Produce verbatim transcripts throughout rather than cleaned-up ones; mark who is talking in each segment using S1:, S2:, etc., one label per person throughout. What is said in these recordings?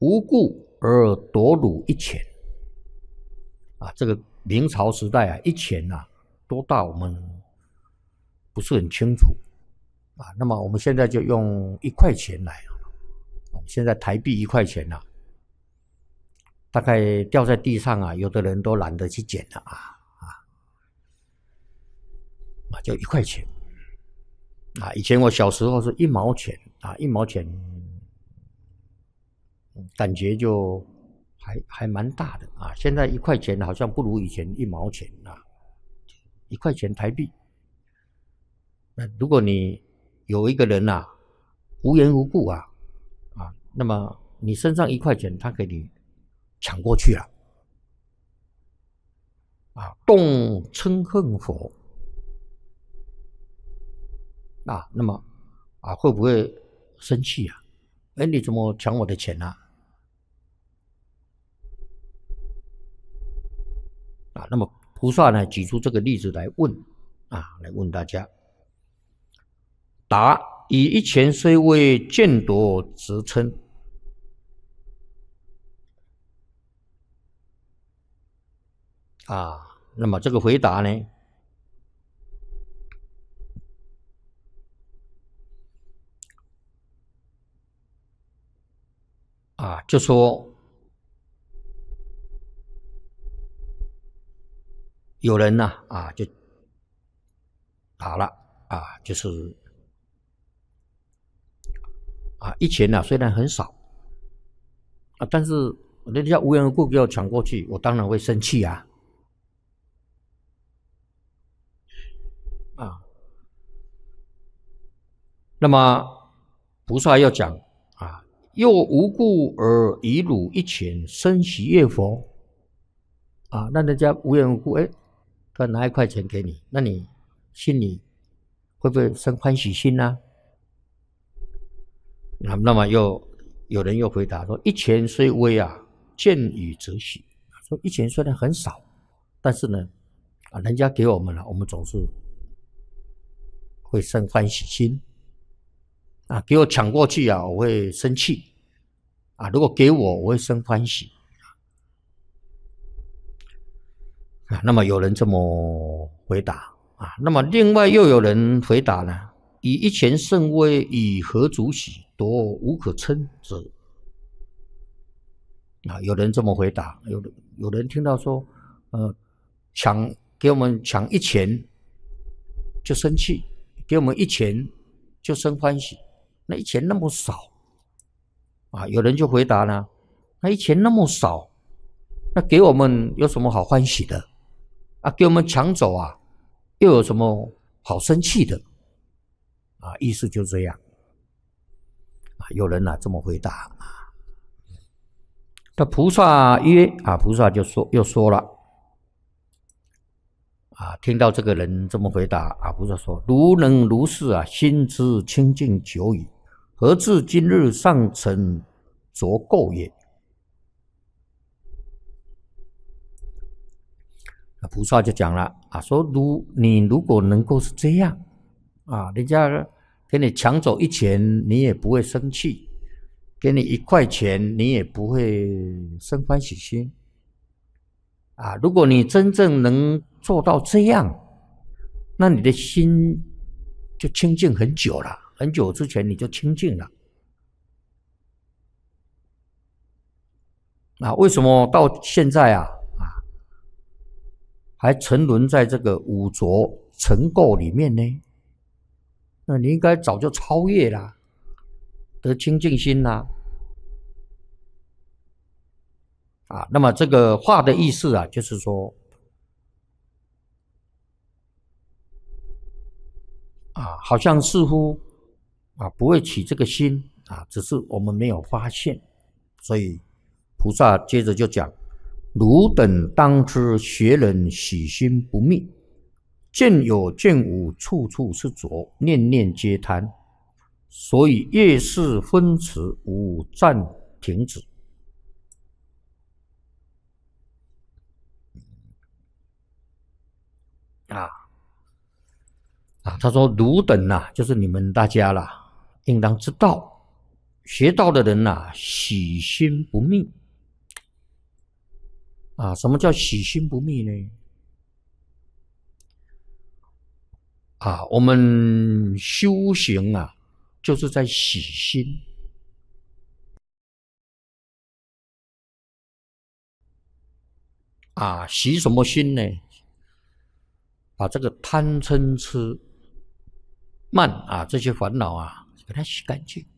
S1: 无故而夺汝一钱。啊，这个明朝时代啊，一钱啊多大我们不是很清楚啊。那么我们现在就用一块钱来，现在台币一块钱啊，大概掉在地上啊，有的人都懒得去捡了啊啊啊，就一块钱啊。以前我小时候是一毛钱啊，一毛钱，感觉就还还蛮大的啊。现在一块钱好像不如以前一毛钱啊，一块钱台币。那如果你有一个人啊，无缘无故啊啊，那么你身上一块钱，他给你抢过去了啊，动嗔恨佛啊，那么啊会不会生气啊？哎，你怎么抢我的钱啊？啊，那么菩萨呢举出这个例子来问啊，来问大家。答：以一钱虽未见夺直称。啊，那么这个回答呢？啊，就说有人呢啊，就打了啊，就是啊，一钱啊虽然很少啊，但是人家无缘无故给我抢过去，我当然会生气啊啊。那么菩萨要讲啊，又无故而以汝一钱生喜悦否？啊，那人家无缘无故，哎，他拿一块钱给你，那你心里会不会生欢喜心呢、啊？那么又有人又回答说：一钱虽微啊，见与则喜。说一钱虽然很少，但是呢，啊，人家给我们了，我们总是会生欢喜心。啊，给我抢过去啊，我会生气。啊，如果给我，我会生欢喜。啊，那么有人这么回答啊，那么另外又有人回答呢：以一钱甚微，以何足喜？夺无可称者。啊，有人这么回答，有有人听到说，呃，抢给我们抢一钱就生气，给我们一钱就生欢喜，那一钱那么少啊？有人就回答呢，那一钱那么少，那给我们有什么好欢喜的啊？给我们抢走啊，又有什么好生气的啊？意思就这样啊。有人啊这么回答啊。那菩萨曰啊，菩萨就说又说了啊，听到这个人这么回答啊，菩萨说：如能如是啊，心之清净久矣，何至今日尚成着垢也？那菩萨就讲了啊，说如你如果能够是这样啊，人家给你抢走一钱，你也不会生气；给你一块钱，你也不会生欢喜心。啊，如果你真正能做到这样，那你的心就清净很久了，很久之前你就清净了。啊，为什么到现在啊啊还沉沦在这个五浊尘垢里面呢？那你应该早就超越了，得清净心啦。啊，那么这个话的意思啊，就是说，啊，好像似乎啊不会起这个心啊，只是我们没有发现，所以菩萨接着就讲：汝等当知学人喜心不灭，见有见无，处处是浊，念念皆贪，所以业事分持无暂停止。啊啊，他说汝等啊，就是你们大家啦，应当知道学道的人呐、啊，喜心不密啊。什么叫喜心不密呢？啊，我们修行啊，就是在洗心。啊，洗什么心呢？把这个贪嗔痴慢啊这些烦恼啊，给它洗干净。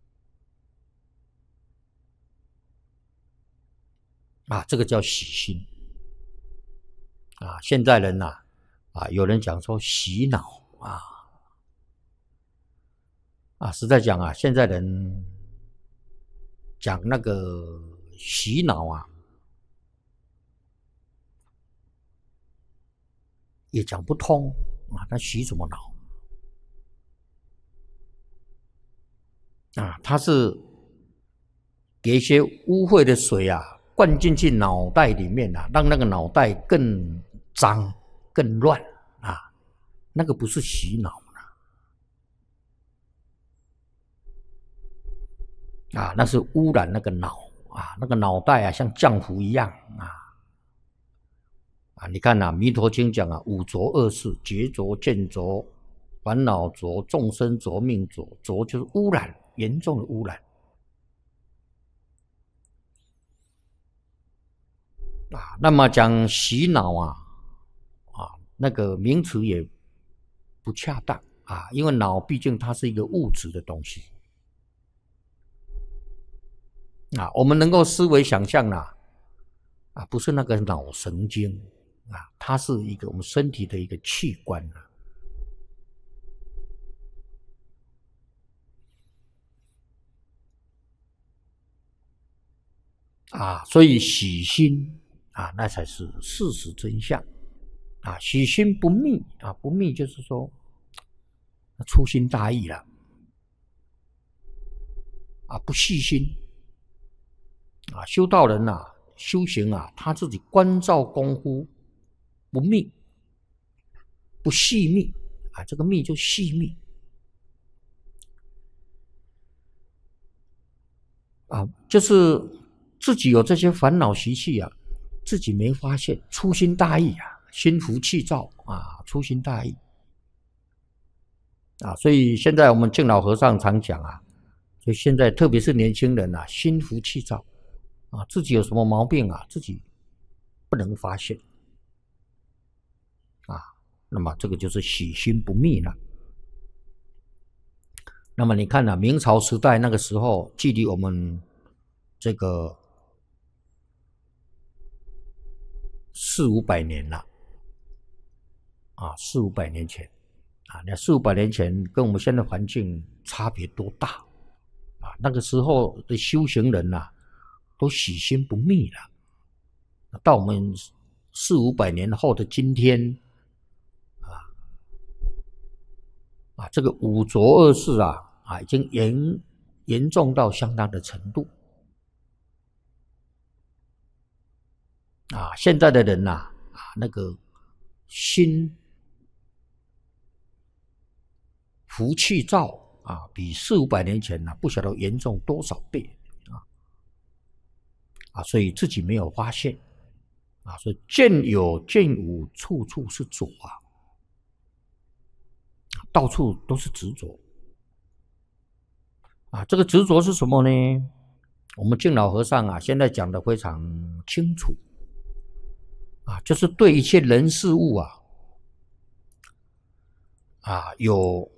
S1: 啊，这个叫洗心。啊，现在人呐、啊，啊，有人讲说洗脑啊，啊，实在讲啊，现在人讲那个洗脑啊，也讲不通啊，他洗什么脑？啊，他是给一些污秽的水啊灌进去脑袋里面啊，让那个脑袋更脏、更乱啊，那个不是洗脑啊，那是污染那个脑啊，那个脑袋啊像浆糊一样啊啊！你看呐、啊，《弥陀经》讲啊，五浊恶世，觉浊、见浊、烦恼浊、众生浊、命浊，浊就是污染，严重的污染啊。那么讲洗脑啊啊，那个名词也不恰当啊，因为脑毕竟它是一个物质的东西。啊，我们能够思维想象啦，啊，不是那个脑神经啊，它是一个我们身体的一个器官啊。啊，所以洗心啊，那才是事实真相啊。洗心不密啊，不密就是说粗心大意了啊，不细心啊。修道人啊，修行啊，他自己关照功夫不密不细密啊，这个密就细密啊，就是自己有这些烦恼习气啊，自己没发现，粗心大意啊，心浮气躁啊，粗心大意啊。所以现在我们敬老和尚常讲啊，所以现在特别是年轻人啊，心浮气躁啊，自己有什么毛病啊，自己不能发现啊，那么这个就是洗心不密了。那么你看啊，明朝时代那个时候，距离我们这个四五百年了啊，四五百年前啊，那四五百年前跟我们现在环境差别多大啊？那个时候的修行人呐、啊，都洗心不密了。到我们四五百年后的今天啊啊，这个五浊恶世啊啊，已经严严重到相当的程度啊。现在的人呐 啊, 啊，那个心浮气躁啊，比四五百年前呢、啊，不晓得严重多少倍啊啊，所以自己没有发现啊，所以见有见无，处处是浊啊，到处都是执着啊。这个执着是什么呢？我们敬老和尚啊，现在讲的非常清楚啊，就是对一切人事物啊啊有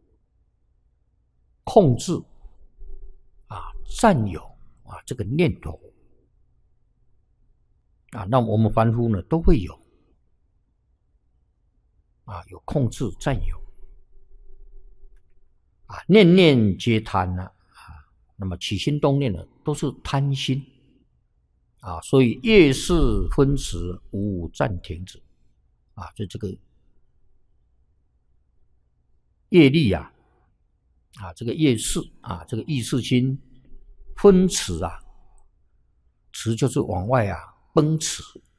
S1: 控制啊、占有啊这个念头啊，那我们凡夫呢都会有啊，有控制、占有啊，念念皆贪呢 啊, 啊，那么起心动念呢都是贪心啊，所以业事分时无暂停止啊，就这个业力啊啊，这个业事啊，这个意识心分驰啊，驰就是往外啊奔驰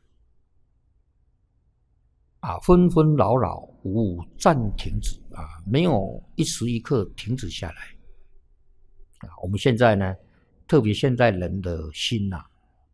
S1: 啊，纷纷扰扰无暂停止啊，没有一时一刻停止下来我们现在呢，特别现在人的心呐、啊，